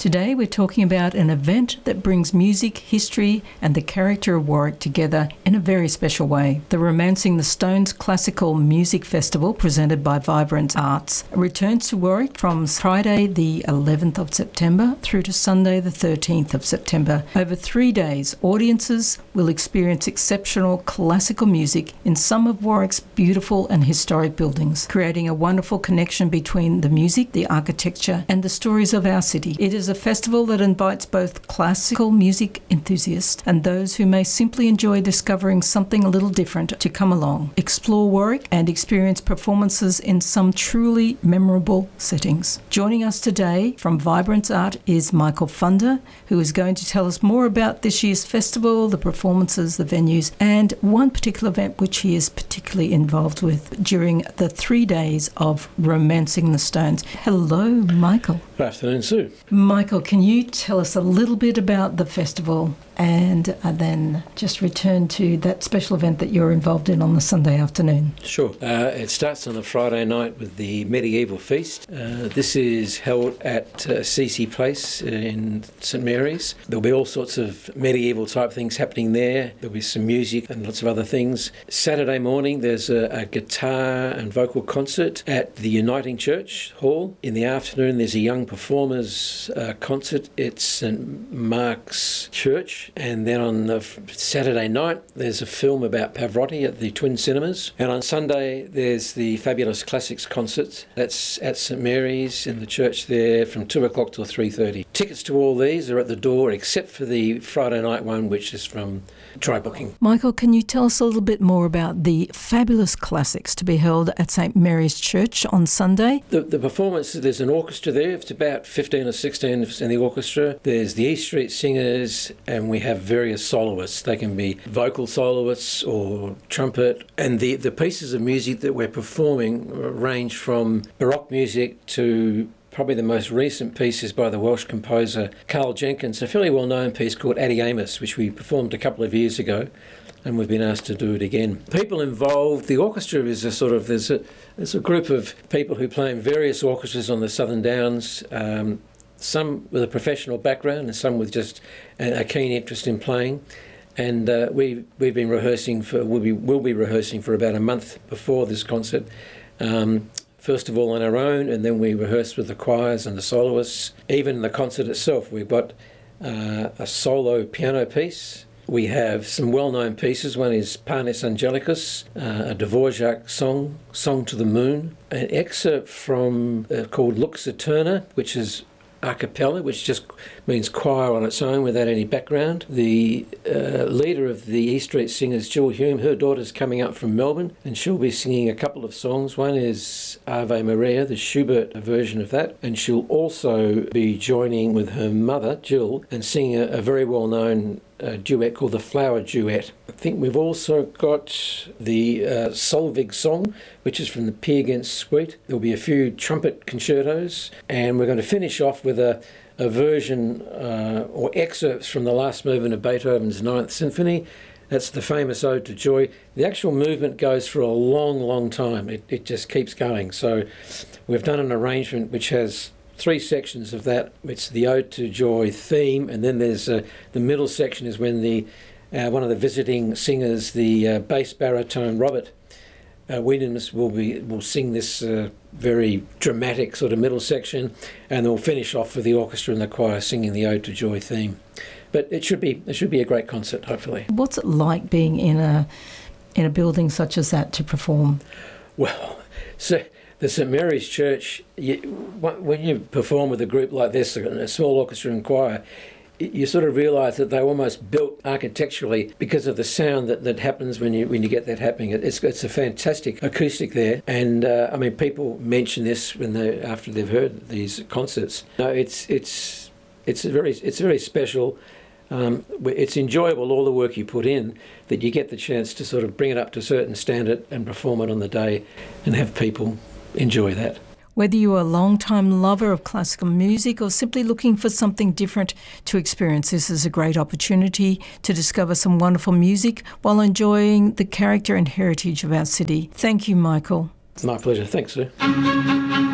Today we're talking about an event that brings music, history and the character of Warwick together in a very special way. The Romancing the Stones Classical Music Festival, presented by Vibrant Arts, returns to Warwick from Friday the 11th of September through to Sunday the 13th of September. Over 3 days, audiences will experience exceptional classical music in some of Warwick's beautiful and historic buildings, creating a wonderful connection between the music, the architecture and the stories of our city. It is a festival that invites both classical music enthusiasts and those who may simply enjoy discovering something a little different to come along, explore Warwick and experience performances in some truly memorable settings. Joining us today from Vibrant Art is Michael Funder, who is going to tell us more about this year's festival, the performances, the venues, and one particular event which he is particularly involved with during the 3 days of Romancing the Stones. Hello, Michael. Good afternoon, Sue. Michael, can you tell us a little bit about the festival and then just return to that special event that you're involved in on the Sunday afternoon? Sure. It starts on a Friday night with the medieval feast. This is held at CC Place in St Mary's. There'll be all sorts of medieval type things happening there. There'll be some music and lots of other things. Saturday morning there's a guitar and vocal concert at the Uniting Church Hall. In the afternoon there's a young performers concert at St Mark's Church. And then on the Saturday night, there's a film about Pavarotti at the Twin Cinemas. And on Sunday, there's the Fabulous Classics concert. That's at St Mary's in the church there from 2 o'clock till 3:30. Tickets to all these are at the door, except for the Friday night one, which is from Try Booking. Michael, can you tell us a little bit more about the Fabulous Classics to be held at St Mary's Church on Sunday? The performance, there's an orchestra there. It's about 15 or 16 in the orchestra. There's the East Street Singers, and we have various soloists. They can be vocal soloists or trumpet. And the pieces of music that we're performing range from Baroque music to probably the most recent piece is by the Welsh composer Carl Jenkins, a fairly well-known piece called Addie Amos, which we performed a couple of years ago, and we've been asked to do it again. People involved, the orchestra is there's a group of people who play in various orchestras on the Southern Downs, some with a professional background and some with just a keen interest in playing. And we'll be rehearsing for about a month before this concert. First of all on our own, and then we rehearse with the choirs and the soloists. Even in the concert itself, we've got a solo piano piece. We have some well-known pieces. One is Panis Angelicus, a Dvorak song, Song to the Moon. An excerpt from called Lux Eterna, which is a cappella, which just means choir on its own without any background. The leader of the East Street Singers, Jill Hume, her daughter's coming up from Melbourne, and she'll be singing a couple of songs. One is Ave Maria, the Schubert version of that, and she'll also be joining with her mother, Jill, and singing a very well-known duet called the Flower Duet. I think we've also got the Solvig song, which is from the Peer Gynt Suite. There'll be a few trumpet concertos, and we're going to finish off with a version or excerpts from the last movement of Beethoven's Ninth Symphony. That's the famous Ode to Joy. The actual movement goes for a long, long time. It just keeps going. So we've done an arrangement which has 3 sections of that. It's the Ode to Joy theme, and then there's the middle section is when one of the visiting singers, the bass baritone Robert Williams, will sing this very dramatic sort of middle section, and then we'll finish off with the orchestra and the choir singing the Ode to Joy theme. But it should be a great concert, hopefully. What's it like being in a building such as that to perform? Well, so the St Mary's Church, when you perform with a group like this, a small orchestra and choir, you sort of realise that they're almost built architecturally because of the sound that happens when you get that happening. It's a fantastic acoustic there, and I mean, people mention this after they've heard these concerts. No, it's very special. It's enjoyable, all the work you put in, that you get the chance to sort of bring it up to a certain standard and perform it on the day and have people enjoy that. Whether you are a long-time lover of classical music or simply looking for something different to experience, this is a great opportunity to discover some wonderful music while enjoying the character and heritage of our city. Thank you, Michael. My pleasure. Thanks, Sue.